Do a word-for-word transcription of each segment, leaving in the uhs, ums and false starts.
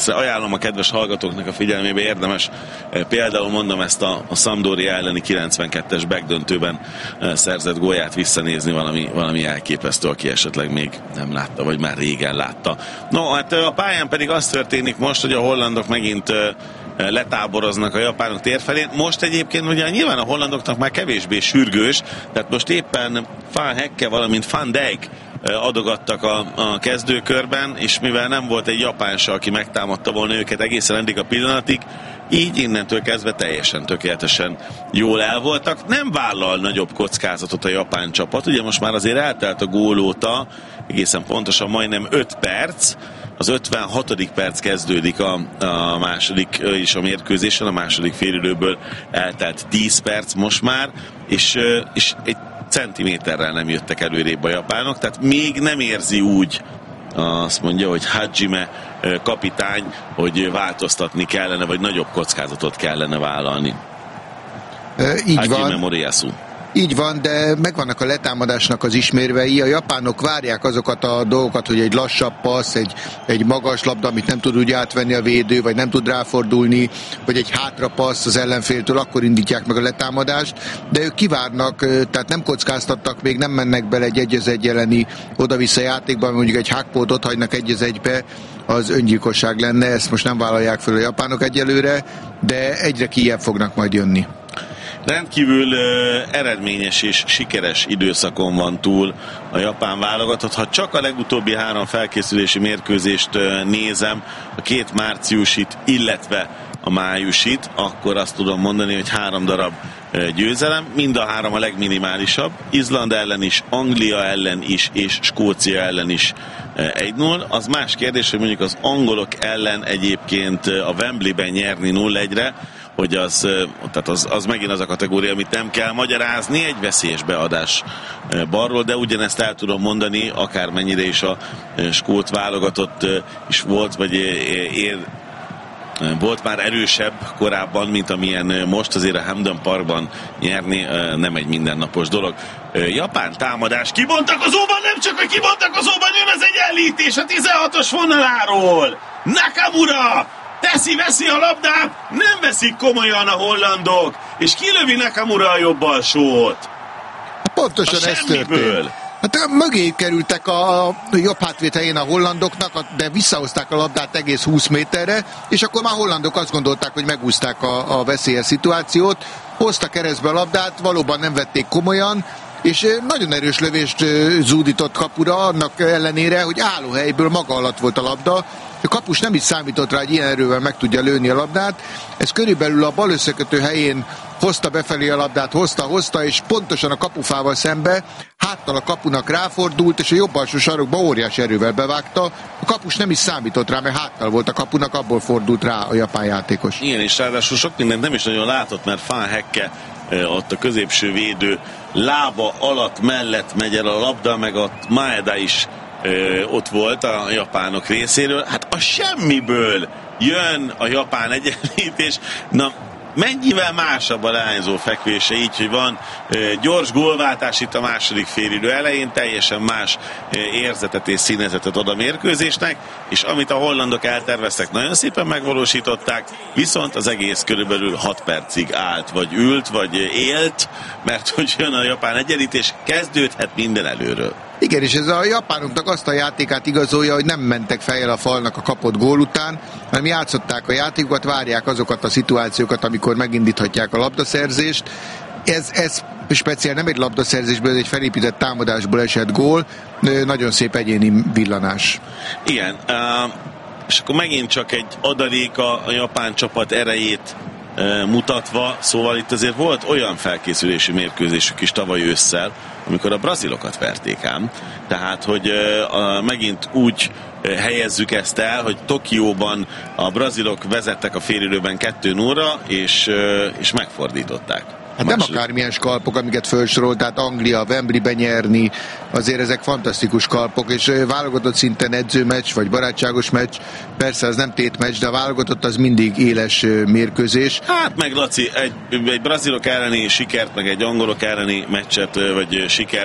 percre. Ajánlom a kedves hallgatóknak a figyelmébe, érdemes például mondom ezt a, a Sampdoria elleni kilencvenkettes backdöntőben szerzett gólját visszanézni, valami, valami elképesztő, aki esetleg még nem látta, vagy már régen látta. No, hát a pályán pedig az történik most, hogy a hollandok megint letáboroznak a japánok tér felé. Most egyébként ugye nyilván a hollandoknak már kevésbé sürgős, tehát most éppen Van Hecke, valamint Van Dijk adogattak a, a kezdőkörben, és mivel nem volt egy japán se, aki megtámadta volna őket egészen eddig a pillanatig, így innentől kezdve teljesen tökéletesen jól el voltak. Nem vállal nagyobb kockázatot a japán csapat, ugye most már azért eltelt a gól óta, egészen pontosan majdnem öt perc, az ötvenhatodik perc kezdődik a, a második és a mérkőzésen, a második félidőből eltelt tíz perc most már, és, és egy centiméterrel nem jöttek előrébb a japánok, tehát még nem érzi úgy, azt mondja, hogy Hajime kapitány, hogy változtatni kellene, vagy nagyobb kockázatot kellene vállalni. E, így Hajime van. Moriyasu. Így van, de megvannak a letámadásnak az ismérvei. A japánok várják azokat a dolgokat, hogy egy lassabb passz, egy, egy magas labda, amit nem tud úgy átvenni a védő, vagy nem tud ráfordulni, vagy egy hátrapassz az ellenféltől, akkor indítják meg a letámadást, de ők kivárnak, tehát nem kockáztattak, még nem mennek bele egy egy az egy elleni oda-vissza játékban, mondjuk egy hackpót ott hagynak egy az egybe, az öngyilkosság lenne, ezt most nem vállalják föl a japánok egyelőre, de egyre kijebb fognak majd jönni. Rendkívül uh, eredményes és sikeres időszakon van túl a japán válogatott. Ha csak a legutóbbi három felkészülési mérkőzést uh, nézem, a két márciusit, illetve a májusit, akkor azt tudom mondani, hogy három darab uh, győzelem, mind a három a legminimálisabb. Izland ellen is, Anglia ellen is, és Skócia ellen is uh, egy null. Az más kérdés, hogy mondjuk az angolok ellen egyébként uh, a Wembleyben nyerni nulla egyre, hogy az, tehát az, az megint az a kategória, amit nem kell magyarázni, egy veszélyes beadás balról, de ugyanezt el tudom mondani, akármennyire is a skót válogatott is volt, vagy ér, volt már erősebb korábban, mint amilyen most, azért a Hampden Parkban nyerni nem egy mindennapos dolog. Japán támadás, kibontakozóban, nem csak, hogy kibontakozóban jön az egyenlítés a tizenhatos vonaláról! Nakamura! Teszi, veszi a labdát, nem veszik komolyan a hollandok, és kilövi Nakamura a jobb alsót. Pontosan ez történt. Hát mögé kerültek a, a jobb hátvét helyén a hollandoknak, de visszahozták a labdát egész húsz méterre, és akkor már hollandok azt gondolták, hogy megúszták a, a veszélyes szituációt, hoztak keresztbe a labdát, valóban nem vették komolyan, és nagyon erős lövést zúdított kapura, annak ellenére, hogy állóhelyből maga alatt volt a labda. A kapus nem is számított rá, hogy ilyen erővel meg tudja lőni a labdát. Ez körülbelül a bal összekötő helyén hozta befelé a labdát, hozta, hozta, és pontosan a kapufával szembe, háttal a kapunak ráfordult, és a jobb alsó sarokba óriási erővel bevágta. A kapus nem is számított rá, mert háttal volt a kapunak, abból fordult rá a japán játékos. Igen, és ráadásul sok mindent nem is nagyon látott, mert Van Hecke ott a középső védő lába alatt mellett megy el a labda, meg ott Maeda is ö, ott volt a japánok részéről. Hát a semmiből jön a japán egyenlítés. Na, mennyivel másabb a leányzó fekvése, így, hogy van ö, gyors gólváltás itt a második félidő elején, teljesen más ö, érzetet és színezetet ad a mérkőzésnek, és amit a hollandok elterveztek, nagyon szépen megvalósították, viszont az egész körülbelül hat percig állt, vagy ült, vagy élt, mert hogy jön a japán egyenlítés, kezdődhet minden előről. Igen, és ez a japánoknak azt a játékát igazolja, hogy nem mentek fejjel a falnak a kapott gól után, hanem játszották a játékokat, várják azokat a szituációkat, amikor megindíthatják a labdaszerzést. Ez, ez speciál nem egy labdaszerzésből, ez egy felépített támadásból esett gól, nagyon szép egyéni villanás. Igen, uh, és akkor megint csak egy adalék a, a japán csapat erejét uh, mutatva, szóval itt azért volt olyan felkészülési mérkőzésük is tavaly ősszel, amikor a brazilokat verték ám. Tehát, hogy uh, megint úgy uh, helyezzük ezt el, hogy Tokióban a brazilok vezettek a félidőben kettő nullra, és, uh, és megfordították. Hát nem akármilyen skalpok, amiket felsorolt, tehát Anglia, Wembleyben nyerni, azért ezek fantasztikus skalpok, és válogatott szinten edzőmeccs, vagy barátságos meccs, persze az nem tétmeccs, de a válogatott az mindig éles mérkőzés. Hát meg Laci, egy, egy brazilok elleni sikert, meg egy angolok elleni meccset, vagy sikert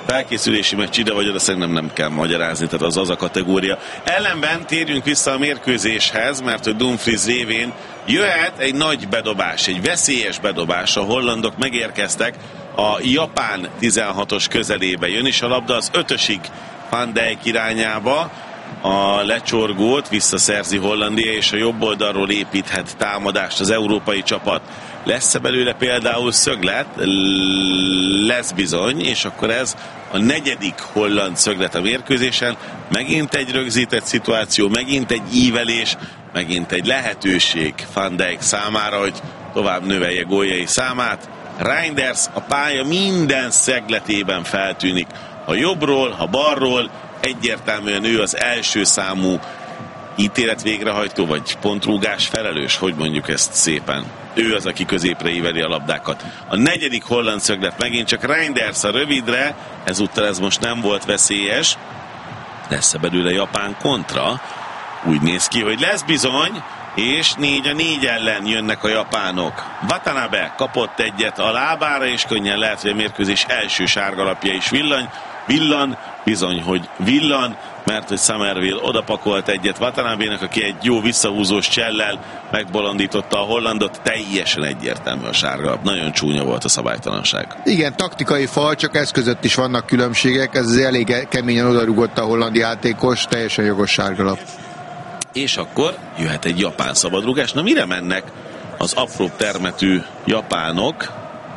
felkészülési meccs ide vagy oda, szerintem nem kell magyarázni, tehát az az a kategória. Ellenben térjünk vissza a mérkőzéshez, mert hogy Dumfries révén jöhet egy nagy bedobás, egy veszélyes bedobás. A hollandok megérkeztek a japán tizenhatos közelébe. Jön is a labda az ötösig Van Dijk irányába. A lecsorgót visszaszerzi Hollandia, és a jobb oldalról építhet támadást az európai csapat. Lesz-e belőle például szöglet? Lesz bizony, és akkor ez a negyedik holland szöglet a mérkőzésen. Megint egy rögzített szituáció, megint egy ívelés, megint egy lehetőség Van Dijk számára, hogy tovább növelje góljai számát. Reinders a pálya minden szegletében feltűnik. Ha jobbról, ha balról, egyértelműen ő az első számú ítélet végrehajtó, vagy pontrúgás felelős, hogy mondjuk ezt szépen. Ő az, aki középre íveli a labdákat. A negyedik holland szöglet megint csak Reinders a rövidre, ezúttal ez most nem volt veszélyes. Lesz-e belőle japán kontra? Úgy néz ki, hogy lesz bizony, és négy a négy ellen jönnek a japánok. Watanabe kapott egyet a lábára, és könnyen lehet, hogy a mérkőzés első sárgalapja is villan. Villan, bizony, hogy villan, mert hogy Summerville odapakolt egyet Watanabe-nek, aki egy jó visszahúzós csellel megbolondította a hollandot. Teljesen egyértelmű a sárgalap. Nagyon csúnya volt a szabálytalanság. Igen, taktikai fal, csak ez között is vannak különbségek. Ez elég keményen odarugott a holland játékos, teljesen jogos sárgalap. És akkor jöhet egy japán szabadrugás. Na mire mennek az apró termetű japánok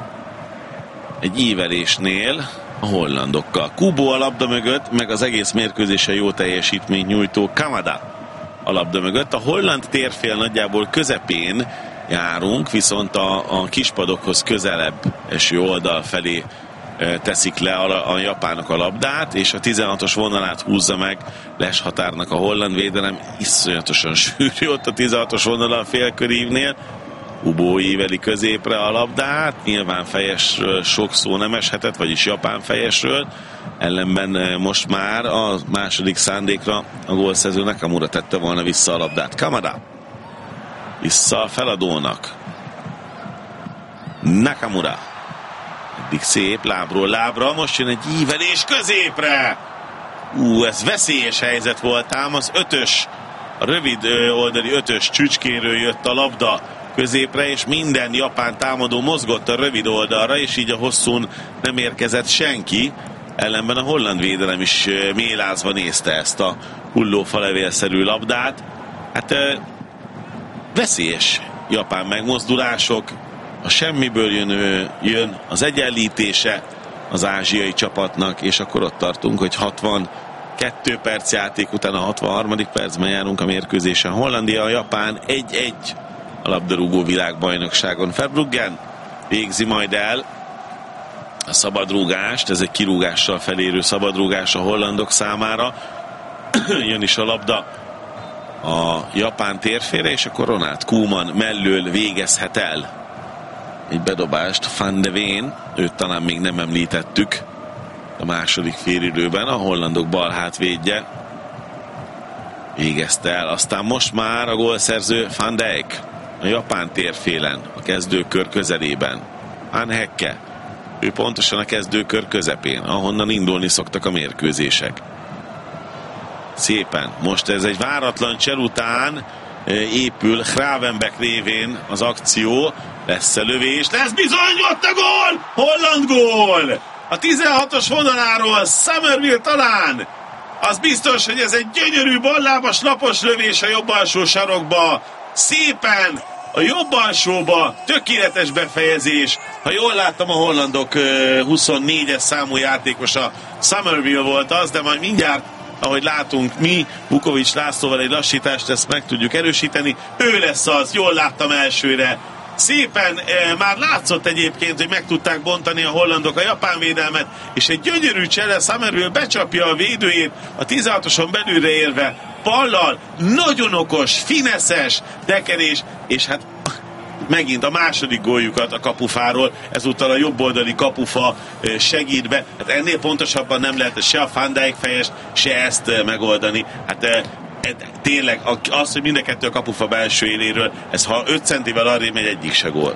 egy ívelésnél a hollandokkal? Kubo a labda mögött, meg az egész mérkőzésen jó teljesítményt nyújtó Kamada a labda mögött. A holland térfél nagyjából közepén járunk, viszont a, a kispadokhoz közelebb eső oldal felé e, teszik le a, a japánok a labdát, és a tizenhatos vonalát húzza meg Les határnak a holland védelem. Iszonyatosan sűrű ott a tizenhatos vonal a félkörívnél. Kubo íveli középre a labdát, nyilván fejesről sok szó nem eshetett, vagyis japán fejesről, ellenben most már a második szándékra a gólszerző Nakamura tette volna vissza a labdát. Kamada vissza a feladónak. Nakamura eddig szép lábról lábra, most jön egy ívelés középre. Ú, ez veszélyes helyzet volt ám, az ötös, a rövid oldali ötös csücskéről jött a labda középre, és minden japán támadó mozgott a rövid oldalra, és így a hosszún nem érkezett senki. Ellenben a holland védelem is mélázva nézte ezt a hulló falevélszerű labdát. Hát veszélyes japán megmozdulások, a semmiből jön, jön az egyenlítése az ázsiai csapatnak, és akkor ott tartunk, hogy hatvankettő perc játék után a hatvanharmadik percben járunk a mérkőzésen. Hollandia, Japán egy-egy a labdarúgó világbajnokságon. Verbruggen végzi majd el a szabadrúgást, ez egy kirúgással felérő szabadrúgás a hollandok számára. Jön is a labda a japán térfére, és akkor Ronald Koeman mellől végezhet el egy bedobást. Van de Ven, őt talán még nem említettük a második félidőben, a hollandok bal hátvédje végezte el. Aztán most már a gólszerző Van Dijk a japán térfélen, a kezdőkör közelében. Anhecke, ő pontosan a kezdőkör közepén, ahonnan indulni szoktak a mérkőzések. Szépen, most ez egy váratlan csel után épül Gravenbeck révén az akció, lesz a lövés, lesz bizony, ott a gól! Holland gól! A tizenhatos vonaláról Summerville talán! Az biztos, hogy ez egy gyönyörű ballábas lapos lövés a jobb alsó sarokba. Szépen a jobb alsóba, tökéletes befejezés. Ha jól láttam, a hollandok huszonnégyes számú játékosa Summerville volt az, de majd mindjárt, ahogy látunk mi, Vukovics Lászlóval egy lassítást, ezt meg tudjuk erősíteni. Ő lesz az, jól láttam elsőre. Szépen e, már látszott egyébként, hogy meg tudták bontani a hollandok a japán védelmet, és egy gyönyörű csele, Summerville becsapja a védőjét, a tizenhatoson belülre érve, pallal, nagyon okos, fineszes tekerés, és hát megint a második góljukat a kapufáról, ezúttal a jobboldali kapufa segít be. Hát ennél pontosabban nem lehet se a Van Dijk fejest, se ezt megoldani. Hát tényleg az, hogy mind a kettő a kapufa belső éléről, ez ha öt centivel arrébb megy, egyik se gól.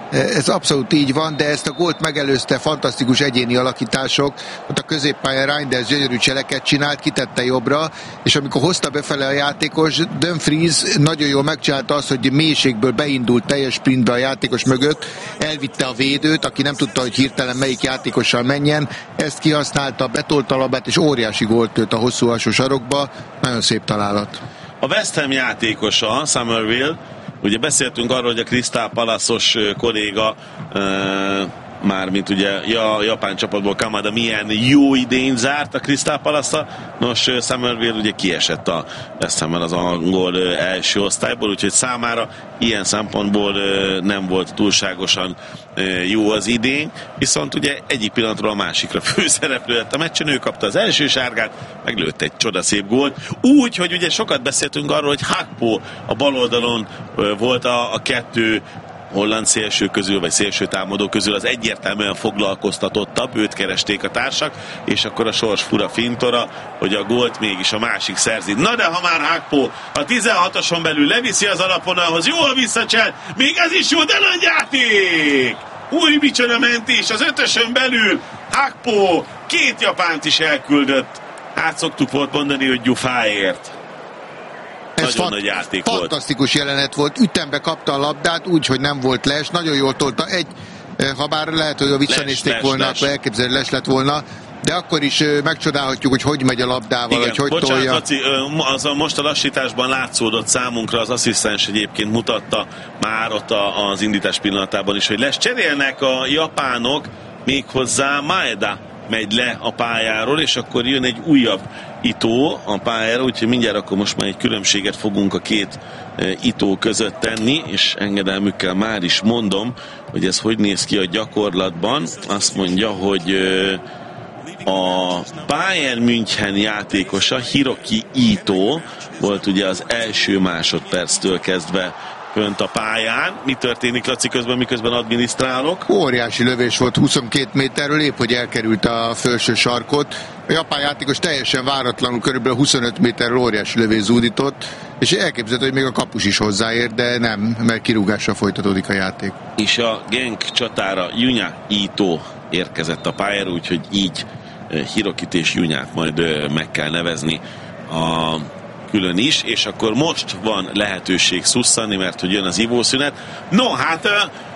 Ez abszolút így van, de ezt a gólt megelőzte fantasztikus egyéni alakítások. Ott a középpályán Reinders gyönyörű cseleket csinált, kitette jobbra, és amikor hozta befele a játékos, Dumfries nagyon jól megcsinálta azt, hogy mélységből beindult teljes sprintbe a játékos mögött, elvitte a védőt, aki nem tudta, hogy hirtelen melyik játékossal menjen, ezt kihasználta, betolta a labát, és óriási gólt lőtt a hosszú alsó sarokba. Nagyon szép találat. A West Ham játékosa, Somerville, ugye beszéltünk arról, hogy a Crystal Palace-os kolléga uh, mármint ugye a japán csapatból Kamada milyen jó idényt zárt a Crystal Palace-a. Nos, Somerville ugye kiesett a West Ham-mel az angol első osztályból, úgyhogy számára ilyen szempontból nem volt túlságosan jó az idény, viszont ugye egyik pillanatról a másikra főszereplő lett a meccsen, ő kapta az első sárgát, meglőtt egy csodaszép gólt. Úgy, hogy ugye sokat beszéltünk arról, hogy Hakpo a bal oldalon volt a, a kettő holland szélső közül, vagy szélső támadó közül az egyértelműen foglalkoztatottabb, őt keresték a társak, és akkor a sors fura fintora, hogy a gólt mégis a másik szerzi. Na de ha már Hakpo a tizenhatoson belül leviszi az alapvonalhoz, jól visszacsel, még ez is jó, de nagy játék! Új micsoda mentés az ötösön belül, Hakpo két japánt is elküldött. Hát szoktuk volt mondani, hogy gyufáért. Ez nagyon fant- nagy játék fantasztikus volt. jelenet volt, ütembe kapta a labdát, úgy, hogy nem volt les, nagyon jól tolta egy, ha bár lehet, hogy visszanézték les, volna, les, akkor elképzelni les lett volna, de akkor is megcsodálhatjuk, hogy hogy megy a labdával, igen, hogy hogy bocsánat, tolja. Laci, az a most a lassításban látszódott számunkra, az asszisztens egyébként mutatta már ott a, az indítás pillanatában is, hogy les cserélnek a japánok, méghozzá Maeda megy le a pályáról, és akkor jön egy újabb Ito a pályára, úgyhogy mindjárt akkor most már egy különbséget fogunk a két e, Ito között tenni, és engedelmükkel már is mondom, hogy ez hogy néz ki a gyakorlatban. Azt mondja, hogy e, a Bayern München játékosa Hiroki Ito volt ugye az első másodperctől kezdve fönt a pályán. Mi történik, Laci, közben, miközben adminisztrálok? Óriási lövés volt huszonkét méterről, épp hogy elkerült a felső sarkot. A japán játékos teljesen váratlanul körülbelül huszonöt méterről óriási lövés zúdított, és elképzelhető, hogy még a kapus is hozzáér, de nem, mert kirúgásra folytatódik a játék. És a Genk csatára Junya Ito érkezett a pályára, úgyhogy így Hirokit és Junyát majd meg kell nevezni a külön is, és akkor most van lehetőség szusszanni, mert hogy jön az ivószünet. No, hát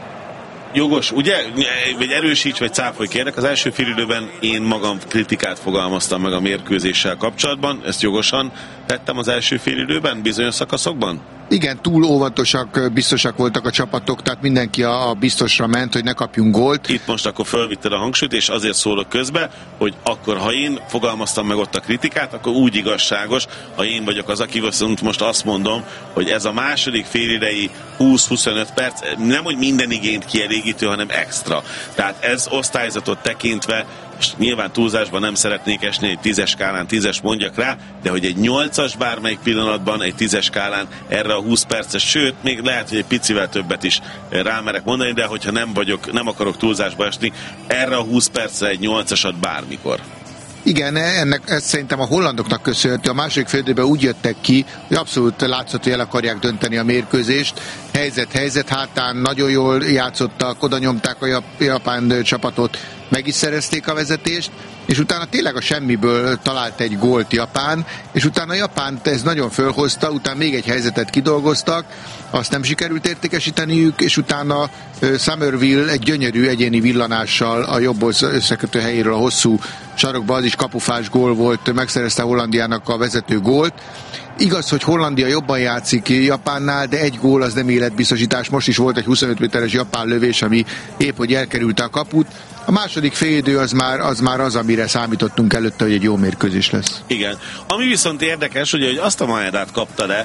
jogos, ugye? Vagy erősíts, vagy cáfolj, kérlek. Az első félidőben én magam kritikát fogalmaztam meg a mérkőzéssel kapcsolatban. Ezt jogosan tettem az első félidőben, bizonyos szakaszokban? Igen, túl óvatosak, biztosak voltak a csapatok, tehát mindenki a biztosra ment, hogy ne kapjunk gólt. Itt most akkor fölvitted a hangsúlyt, és azért szólok közbe, hogy akkor, ha én fogalmaztam meg ott a kritikát, akkor úgy igazságos, ha én vagyok az, aki viszont most azt mondom, hogy ez a második félidei húsz-huszonöt perc nem, hogy minden igényt kielégítő, hanem extra. Tehát ez osztályzatot tekintve, és nyilván túlzásban nem szeretnék esni, egy tízes skálán tízes mondjak rá, de hogy egy nyolcas bármelyik pillanatban, egy tízes skálán erre a húsz perces, sőt, még lehet, hogy egy picivel többet is rámerek mondani, de hogyha nem vagyok, nem akarok túlzásba esni, erre a húsz percre egy nyolcasat bármikor. Igen, ennek ezt szerintem a hollandoknak köszönhető. A második félidőben úgy jöttek ki, hogy abszolút látszott, hogy el akarják dönteni a mérkőzést. Helyzet, helyzet hátán nagyon jól játszottak, oda nyomták a japán csapatot, meg is szerezték a vezetést, és utána tényleg a semmiből talált egy gólt Japán, és utána Japánt ez nagyon fölhozta, utána még egy helyzetet kidolgoztak, azt nem sikerült értékesíteniük, és utána Somerville egy gyönyörű egyéni villanással a jobb összekötő helyéről a hosszú sarokba, az is kapufás gól volt, megszerezte Hollandiának a vezető gólt. Igaz, hogy Hollandia jobban játszik Japánnál, de egy gól az nem életbiztosítás. Most is volt egy huszonöt méteres japán lövés, ami épp hogy elkerülte a kaput. A második félidő az már, az már az, amire számítottunk előtte, hogy egy jó mérkőzés lesz. Igen. Ami viszont érdekes, ugye, hogy azt a Maedát kapta le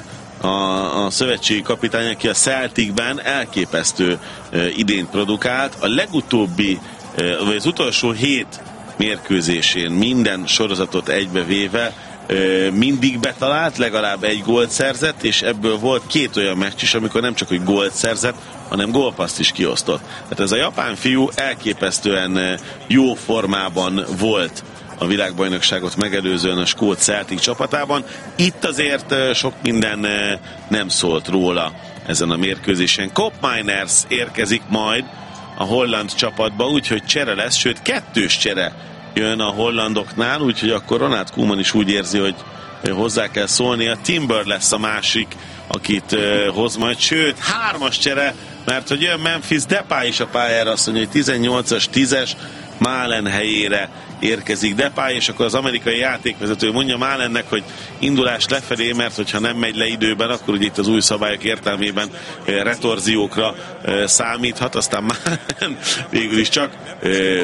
a, a szövetségi kapitány, aki a Celticben elképesztő e, idényt produkált. A legutóbbi, e, vagy az utolsó hét mérkőzésén minden sorozatot egybevéve mindig betalált, legalább egy gólt szerzett, és ebből volt két olyan meccs is, amikor nem csak hogy gólt szerzett, hanem gólpasszt is kiosztott. Tehát ez a japán fiú elképesztően jó formában volt a világbajnokságot megelőzően a skót Celtic csapatában. Itt azért sok minden nem szólt róla ezen a mérkőzésen. Koopmeiners érkezik majd a holland csapatba, úgyhogy csere lesz, sőt kettős csere jön a hollandoknál, úgyhogy akkor Ronald Koeman is úgy érzi, hogy hozzá kell szólni. A Timber lesz a másik, akit uh, hoz majd, sőt hármas csere, mert hogy jön Memphis Depay is a pályára, azt mondja, hogy tizennyolcas, tízes Malen helyére érkezik Depay, és akkor az amerikai játékvezető mondja Malennek, hogy indulás lefelé, mert hogyha nem megy le időben, akkor ugye itt az új szabályok értelmében uh, retorziókra uh, számíthat, aztán Malen végül is csak uh,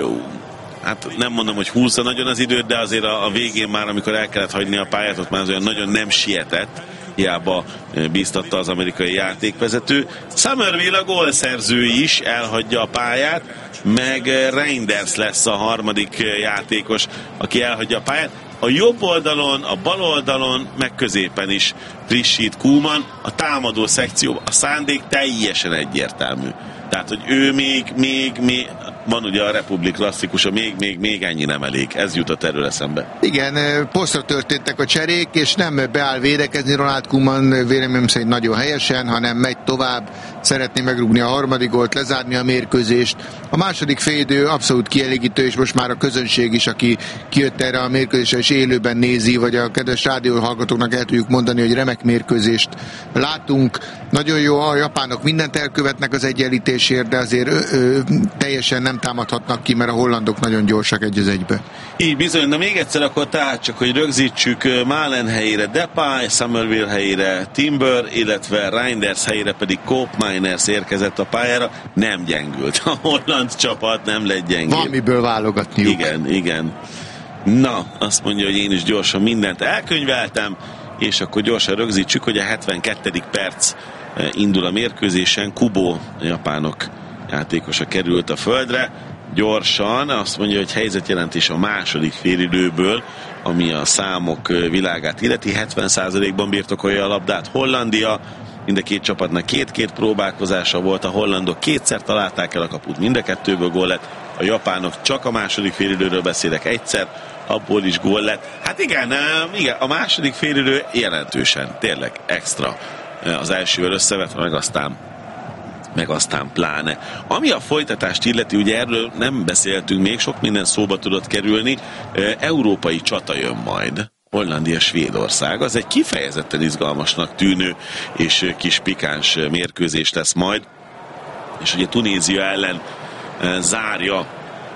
hát nem mondom, hogy húzza nagyon az időt, de azért a, a végén már, amikor el kellett hagyni a pályát, ott már az olyan nagyon nem sietett, hiába bíztatta az amerikai játékvezető. Summerville a gólszerző is elhagyja a pályát, meg Reinders lesz a harmadik játékos, aki elhagyja a pályát. A jobb oldalon, a bal oldalon, meg középen is frissít Koeman. A támadó szekció, a szándék teljesen egyértelmű. Tehát, hogy ő még, még, még van ugye a Republik klasszikusa, még, még, még ennyi nem elég. Ez jutott erről eszembe. Igen, posztra történtek a cserék, és nem beáll védekezni Ronald Koeman véleményem szerint nagyon helyesen, hanem megy tovább, szeretné megrúgni a harmadik gólt, lezárni a mérkőzést. A második félidő abszolút kielégítő, és most már a közönség is, aki kijött erre a mérkőzésre, és élőben nézi, vagy a kedves rádióhallgatóknak el tudjuk mondani, hogy remek mérkőzést látunk. Nagyon jó, a japánok mindent elkövetnek az egyenlítésért, de azért ö, ö, teljesen nem támadhatnak ki, mert a hollandok nagyon gyorsak egy az egybe. Így bizony, de még egyszer akkor tehát csak, hogy rögzítsük, Malen helyére Depay, Summerville helyére Timber, illetve Reinders helyére pedig Koopmeiners érkezett a pályára. Nem gyengült a holland csapat, nem lett gyengébb. Van miből válogatniuk. Igen, igen. Na, azt mondja, hogy én is gyorsan mindent elkönyveltem, és akkor gyorsan rögzítsük, hogy a hetvenkettedik perc indul a mérkőzésen. Kubo, a japánok játékosa került a földre. Gyorsan azt mondja, hogy helyzetjelentés a második félidőből, ami a számok világát illeti. hetven százalékban birtokolja a labdát Hollandia. Mind a két csapatnak két-két próbálkozása volt. A hollandok kétszer találták el a kaput, mind a kettőből gól lett. A japánok csak a második félidőről beszélek egyszer, abból is gól lett. Hát igen, igen, a második félidő jelentősen, tényleg extra. Az elsővel összevetve, meg aztán meg aztán pláne. Ami a folytatást illeti, ugye erről nem beszéltünk még, sok minden szóba tudott kerülni. Európai csata jön majd. Hollandia, Svédország. Az egy kifejezetten izgalmasnak tűnő és kis pikáns mérkőzés lesz majd. És ugye Tunézia ellen zárja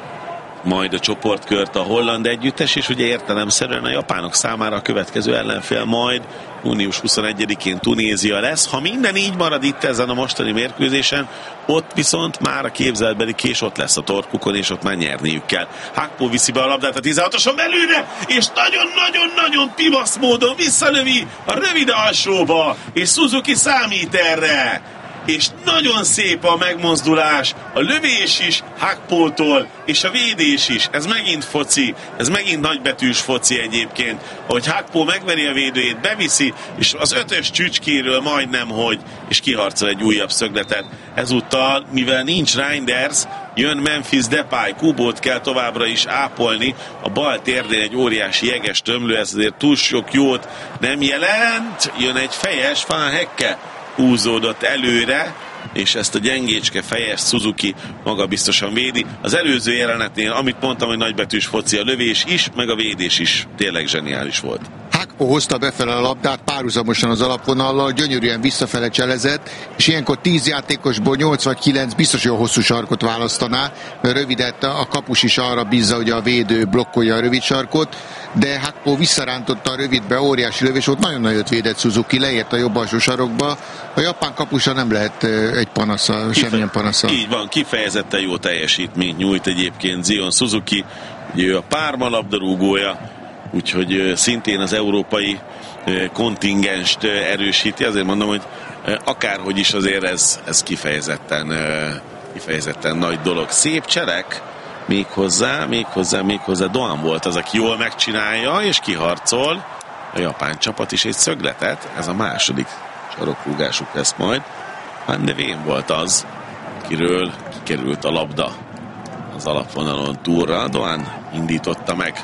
majd a csoportkört a holland együttes, és ugye értelemszerűen a japánok számára a következő ellenfél majd június huszonegyedikén Tunézia lesz. Ha minden így marad itt ezen a mostani mérkőzésen, ott viszont már a képzelbeli kés ott lesz a torkukon, és ott már nyerniük kell. Hakpo viszi be a labdát a tizenhatoson belőle, és nagyon-nagyon-nagyon pivasz módon visszalövi a rövid alsóba, és Suzuki számít erre. És nagyon szép a megmozdulás, a lövés is Hakpótól, és a védés is. Ez megint foci, ez megint nagybetűs foci egyébként. Ahogy Hakpó megveri a védőjét, beviszi, és az ötös csücskéről majdnem hogy, és kiharcol egy újabb szögletet. Ezúttal, mivel nincs Reinders, jön Memphis Depay, Kubót kell továbbra is ápolni. A bal térdén egy óriási jeges tömlő, ez azért túl sok jót nem jelent. Jön egy fejes, Van Hekke húzódott előre, és ezt a gyengécske fejes Suzuki maga biztosan védi. Az előző jelenetnél, amit mondtam, hogy nagybetűs foci, a lövés is, meg a védés is tényleg zseniális volt. Hakpo hozta befele a labdát párhuzamosan az alapvonallal, gyönyörűen visszafele cselezett, és ilyenkor tíz játékosból nyolc vagy kilenc biztos, hogy a hosszú sarkot választaná, mert rövidet a kapus is arra bízza, hogy a védő blokkolja a rövid sarkot, de Hakpo visszarántotta a rövidbe, óriási lövés volt, nagyon nagyot védett Suzuki, leért a jobb alsó sarokba. A japán kapusa nem lehet egy panasza, Kife- semmilyen panasza. Így van, kifejezetten jó teljesítményt nyújt egyébként Zion Suzuki, ugye ő a Parma labdarúgója, úgyhogy szintén az európai kontingenst erősíti. Azért mondom, hogy akárhogy is azért ez, ez kifejezetten, kifejezetten nagy dolog. Szép cselek, méghozzá, méghozzá, méghozzá Doan volt az, aki jól megcsinálja, és kiharcol. A japán csapat is egy szögletet, ez a második sarokrúgásuk lesz majd. Van de Vén volt az, akiről kikerült a labda az alapvonalon túlra. Doan indította meg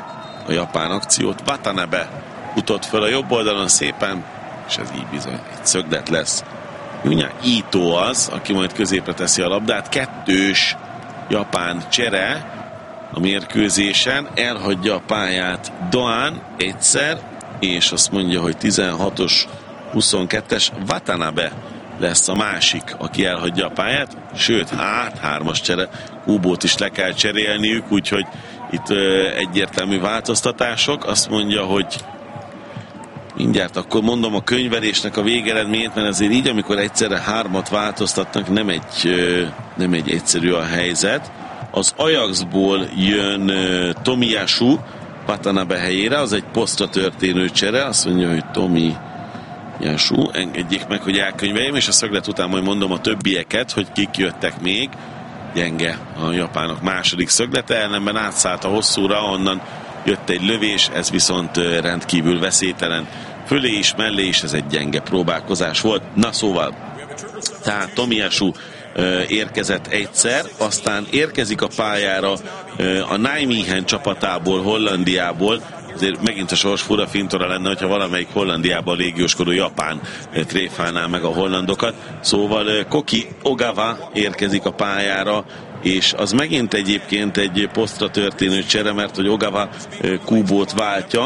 a japán akciót. Watanabe utott föl a jobb oldalon szépen, és ez így bizony egy szöglet lesz. Junya Ito az, aki majd középre teszi a labdát. Kettős japán csere a mérkőzésen. Elhagyja a pályát Doan egyszer, és azt mondja, hogy tizenhatos huszonkettes Watanabe lesz a másik, aki elhagyja a pályát. Sőt, hát hármas csere. Kubót is le kell cserélniük, úgyhogy itt ö, egyértelmű változtatások. Azt mondja, hogy mindjárt akkor mondom a könyvelésnek a végeredményét, mert azért így, amikor egyszerre hármat változtatnak, nem egy, nem egy egyszerű a helyzet. Az Ajaxból jön Tomiyasu Watanabe helyére, az egy posztra történő csere, azt mondja, hogy Tomiyasu, engedjék meg, hogy elkönyveljem, és a szöglet után majd mondom a többieket, hogy kik jöttek még. Gyenge a japánok második szöglete, ellenben átszállt a hosszúra, onnan jött egy lövés, ez viszont rendkívül veszélytelen. Fölé is, mellé is, ez egy gyenge próbálkozás volt. Na szóval, tehát Tomiyasu érkezett egyszer, aztán érkezik a pályára a Nijmegen csapatából, Hollandiából. Azért megint a sors fura fintora lenne, hogyha valamelyik Hollandiában légióskodó japán tréfálná meg a hollandokat. Szóval Koki Ogawa érkezik a pályára, és az megint egyébként egy posztra történő csere, mert hogy Ogawa Kubót váltja,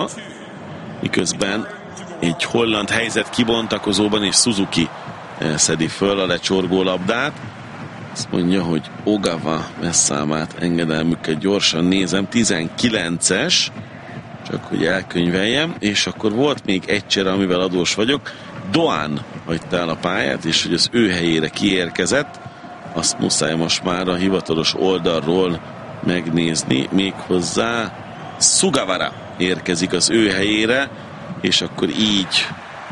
miközben egy holland helyzet kibontakozóban, és Suzuki szedi föl a lecsorgó labdát. Azt mondja, hogy Ogawa messzámát engedelmükkel gyorsan nézem, tizenkilences, csak hogy elkönyveljem, és akkor volt még egy csere, amivel adós vagyok. Doan hagyta el a pályát, és hogy az ő helyére kiérkezett, azt muszáj most már a hivatalos oldalról megnézni, méghozzá Sugawara érkezik az ő helyére, és akkor így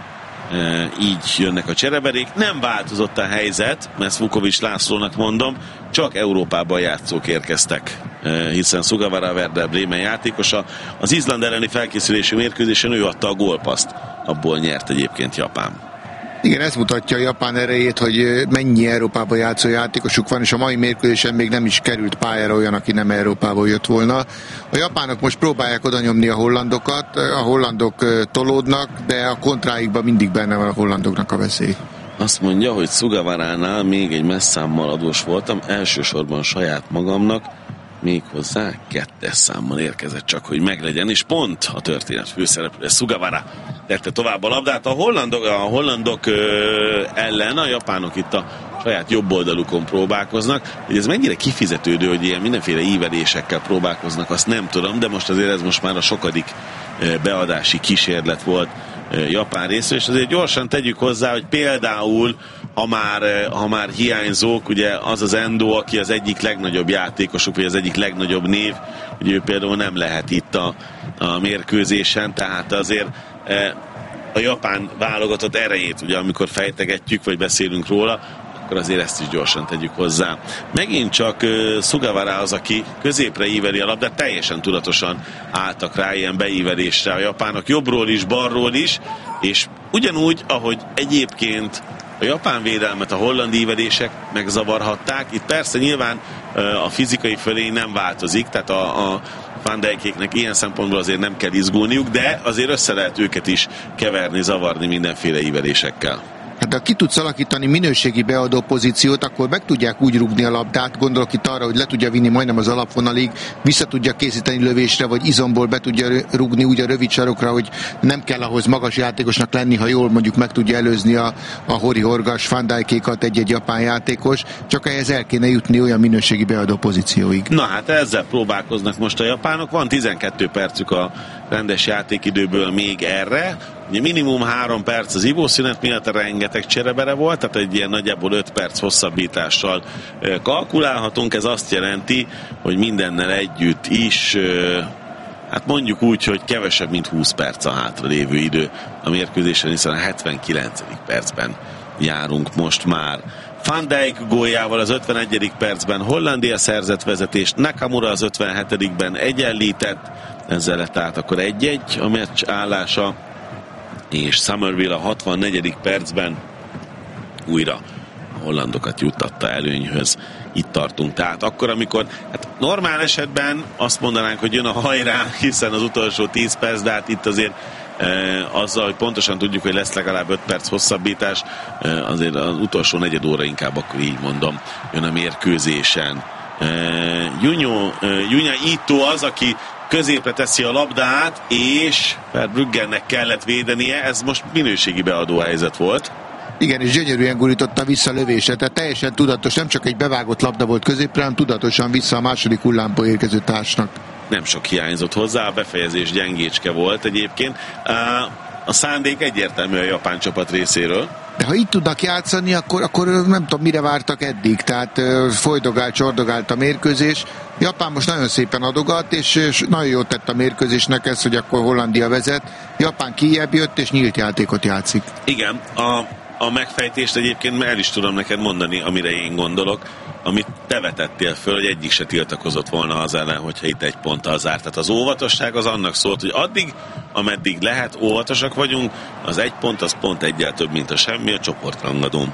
e, így jönnek a csereberék. Nem változott a helyzet, mert Vukovics Lászlónak mondom, csak Európában játszók érkeztek, e, hiszen Sugawara Werder Bremen játékosa. Az Izland elleni felkészülési mérkőzésen ő adta a gólpaszt, abból nyert egyébként Japán. Igen, ez mutatja a japán erejét, hogy mennyi Európában játszó játékosuk van, és a mai mérkőzésen még nem is került pályára olyan, aki nem Európából jött volna. A japánok most próbálják odanyomni a hollandokat, a hollandok tolódnak, de a kontráikban mindig benne van a hollandoknak a veszély. Azt mondja, hogy Sugawaránál még egy messzámmal adós voltam, elsősorban saját magamnak, méghozzá kettes számmal érkezett, csak hogy meglegyen, és pont a történet főszereplője Sugawara tette tovább a labdát. A hollandok, a hollandok ö, ellen a japánok itt a saját jobb oldalukon próbálkoznak, hogy ez mennyire kifizetődő, hogy ilyen mindenféle ívelésekkel próbálkoznak, azt nem tudom, de most azért ez most már a sokadik ö, beadási kísérlet volt ö, Japán részről, és azért gyorsan tegyük hozzá, hogy például ha már, ha már hiányzók, ugye az az Endo, aki az egyik legnagyobb játékosuk, vagy az egyik legnagyobb név, hogy ő például nem lehet itt a, a mérkőzésen, tehát azért e, a japán válogatott erejét, ugye amikor fejtegetjük, vagy beszélünk róla, akkor azért ezt is gyorsan tegyük hozzá. Megint csak uh, Sugawara az, aki középre íveli a labdát, teljesen tudatosan álltak rá ilyen beívelésre a japánok jobbról is, balról is, és ugyanúgy, ahogy egyébként a japán védelmet a holland ívelések megzavarhatták. Itt persze nyilván a fizikai fölény nem változik, tehát a, a Van Dijkéknek ilyen szempontból azért nem kell izgulniuk, de azért össze lehet őket is keverni, zavarni mindenféle ívelésekkel. Hát de ha ki tudsz alakítani minőségi beadó pozíciót, akkor meg tudják úgy rúgni a labdát, gondolok itt arra, hogy le tudja vinni majdnem az alapvonalig, vissza tudja készíteni lövésre, vagy izomból be tudja rúgni úgy a rövid sarokra, hogy nem kell ahhoz magas játékosnak lenni, ha jól mondjuk meg tudja előzni a, a Hori Horgas, Van Dijkékat egy-egy japán játékos, csak ehhez el kéne jutni olyan minőségi beadó pozícióig. Na hát ezzel próbálkoznak most a japánok, van tizenkét percük a rendes játékidőből még erre. Ugye minimum három perc az ivószünet miatt, rengeteg cserebere volt, tehát egy ilyen nagyjából öt perc hosszabbítással kalkulálhatunk. Ez azt jelenti, hogy mindennel együtt is, hát mondjuk úgy, hogy kevesebb, mint húsz perc a hátralévő idő a mérkőzésen, hiszen a hetvenkilencedik percben járunk most már. Van Dijk góljával az ötvenegyedik percben Hollandia szerzett vezetést, Nakamura az ötvenhetedikben egyenlített, ezzel lett át akkor egy-egy a meccs állása, és Somerville a hatvannegyedik percben újra a hollandokat juttatta előnyhöz. Itt tartunk. Tehát akkor, amikor hát normál esetben azt mondanánk, hogy jön a hajrá, hiszen az utolsó tíz perc, de hát itt azért e, azzal, hogy pontosan tudjuk, hogy lesz legalább öt perc hosszabbítás, e, azért az utolsó negyed óra inkább akkor így mondom, jön a mérkőzésen. E, Junyo, e, Junya Ito az, aki középre teszi a labdát, és Verbruggennek kellett védenie, ez most minőségi beadó helyzet volt. Igen, és gyönyörűen gurította vissza a lövésre, tehát teljesen tudatos, nem csak egy bevágott labda volt középre, hanem tudatosan vissza a második hullámból érkező társnak. Nem sok hiányzott hozzá, a befejezés gyengécske volt egyébként. A szándék egyértelmű a japán csapat részéről. De ha így tudnak játszani, akkor, akkor nem tudom, mire vártak eddig, tehát folydogált, csordogált a mérkőzés. Japán most nagyon szépen adogat, és, és nagyon jót tett a mérkőzésnek ez, hogy akkor Hollandia vezet. Japán kijebb jött, és nyílt játékot játszik. Igen, a, a megfejtést egyébként el is tudom neked mondani, amire én gondolok, amit te vetettél föl, hogy egyik se tiltakozott volna az ellen, hogyha itt egy ponttal zárt. Tehát az óvatosság az annak szólt, hogy addig, ameddig lehet, óvatosak vagyunk, az egy pont, az pont egyel több, mint a semmi a csoportrangadón.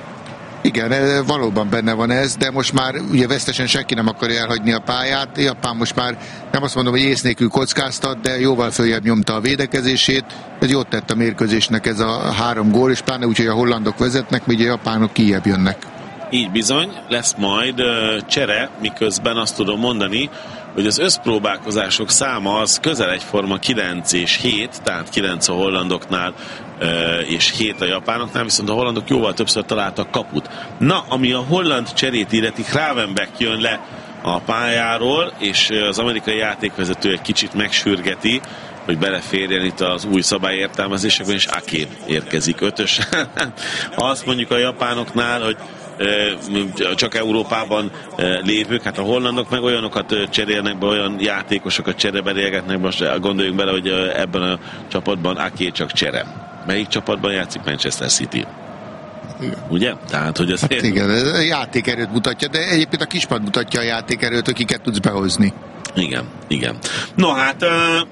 Igen, valóban benne van ez, de most már ugye vesztesen senki nem akarja elhagyni a pályát. Japán most már nem azt mondom, hogy ész nélkül kockáztat, de jóval följebb nyomta a védekezését. Ez jót tett a mérkőzésnek ez a három gól, és pláne úgy, hogy a hollandok vezetnek, míg a japánok kijebb jönnek. Így bizony, lesz majd uh, csere, miközben azt tudom mondani, hogy az összpróbálkozások száma az közel egyforma kilenc és hét, tehát kilenc a hollandoknál uh, és hét a japánoknál, viszont a hollandok jóval többször találtak kaput. Na, ami a holland cserét illeti, Gravenberch jön le a pályáról, és az amerikai játékvezető egy kicsit megsürgeti, hogy beleférjen itt az új szabályértelmezésekben, és Ake érkezik ötös. Azt mondjuk a japánoknál, hogy csak Európában lévők, hát a hollandok meg olyanokat cserélnek be, olyan játékosokat csereberélgetnek, most gondoljunk bele, hogy ebben a csapatban Ake csak csere. Melyik csapatban játszik? Manchester City. Igen. Ugye? Tehát, hogy azért... Hát igen, ez a játékerőt mutatja, de egyébként a kispad mutatja a játékerőt, hogy kiket tudsz behozni. Igen, igen. No hát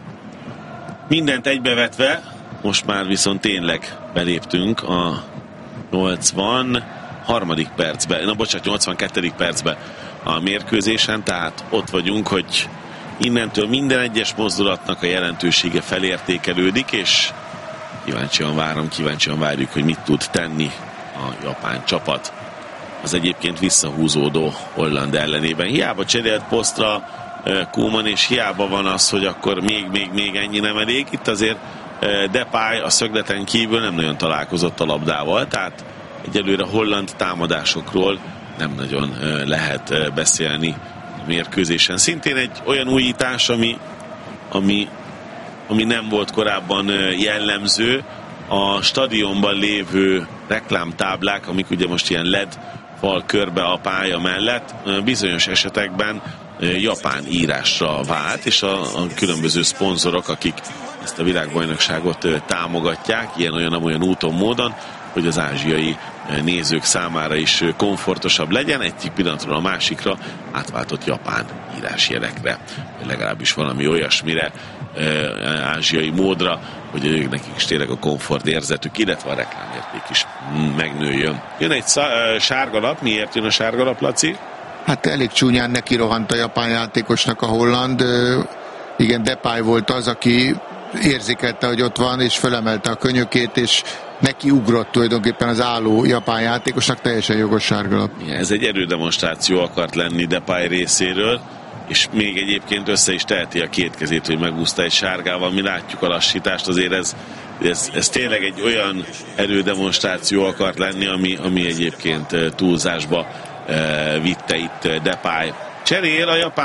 mindent egybevetve, most már viszont tényleg beléptünk a nyolcvan harmadik percben, na bocsánat, nyolcvankettedik percben a mérkőzésen, tehát ott vagyunk, hogy innentől minden egyes mozdulatnak a jelentősége felértékelődik, és kíváncsian várom, kíváncsian várjuk, hogy mit tud tenni a japán csapat az egyébként visszahúzódó Holland ellenében. Hiába cserélt posztra Koeman, és hiába van az, hogy akkor még, még, még ennyi nem elég. Itt azért Depay a szögleten kívül nem nagyon találkozott a labdával, tehát egyelőre holland támadásokról nem nagyon lehet beszélni a mérkőzésen. Szintén egy olyan újítás, ami, ami, ami nem volt korábban jellemző, a stadionban lévő reklámtáblák, amik ugye most ilyen el é dé fal körbe a pálya mellett, bizonyos esetekben japán írásra vált, és a, a különböző szponzorok, akik ezt a világbajnokságot támogatják, ilyen-olyan-olyan úton, módon, hogy az ázsiai nézők számára is komfortosabb legyen, egy pillanatról a másikra átváltott japán írásjelekre, legalábbis valami olyasmire, ázsiai módra, hogy ők nekik is tényleg a komfort érzetük, illetve a reklámérték is megnőjön. Jön egy szá- sárga lap, miért jön a sárga lap, Laci? Hát elég csúnyán neki rohant a japán játékosnak a holland. Igen, Depay volt az, aki érzékelte, hogy ott van, és felemelte a könyökét, és neki ugrott tulajdonképpen az álló japán játékosnak, teljesen jogos sárgalap. Igen, ez egy erődemonstráció akart lenni Depay részéről, és még egyébként össze is teheti a két kezét, hogy megúszta egy sárgával. Mi látjuk a lassítást, azért ez, ez, ez tényleg egy olyan erődemonstráció akart lenni, ami, ami egyébként túlzásba vitte itt Depay. Cserél a japán